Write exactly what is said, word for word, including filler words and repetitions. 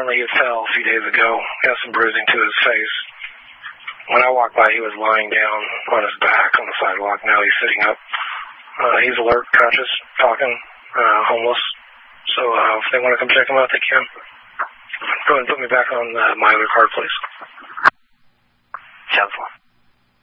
apparently he fell a few days ago. He has some bruising to his face. When I walked by, he was lying down on his back on the sidewalk. Now he's sitting up. Uh, he's alert, conscious, talking, uh, homeless. So uh, if they want to come check him out, they can. Go ahead and put me back on uh, my other card, please. ten four.